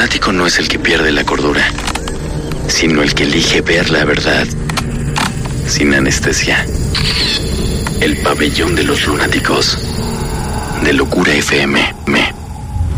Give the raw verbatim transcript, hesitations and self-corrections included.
lunático no es el que pierde la cordura, sino el que elige ver la verdad sin anestesia. El pabellón de los lunáticos de Locura F M. Me.